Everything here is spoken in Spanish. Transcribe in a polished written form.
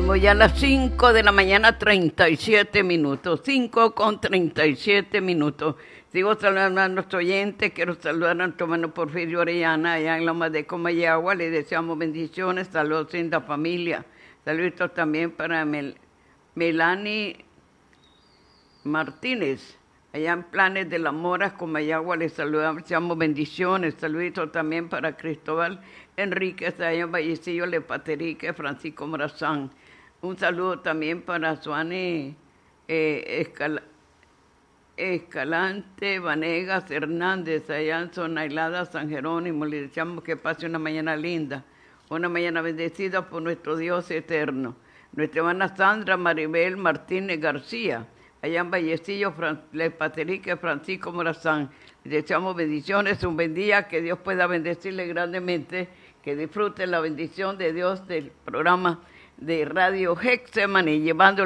Tenemos ya las 5 de la mañana, 37 minutos. 5:37. Sigo saludando a nuestro oyente. Quiero saludar a nuestro hermano Porfirio Orellana, allá en Lomas de Comayagua. Le deseamos bendiciones. Saludos en la familia. Saludos también para Melanie Martínez, allá en Planes de la Mora, Comayagua. Les saludamos, deseamos bendiciones. Saludos también para Cristóbal Enríquez, allá en Vallecillo, Lepaterique, Francisco Morazán. Un saludo también para Suani Escalante Vanegas Hernández, allá en Zona Helada, San Jerónimo. Le deseamos que pase una mañana linda, una mañana bendecida por nuestro Dios eterno. Nuestra hermana Sandra Maribel Martínez García, allá en Vallecillo, Lepaterique, Francisco Morazán. Le deseamos bendiciones, un buen día, que Dios pueda bendecirle grandemente, que disfrute la bendición de Dios del programa de Radio Getsemaní, llevándole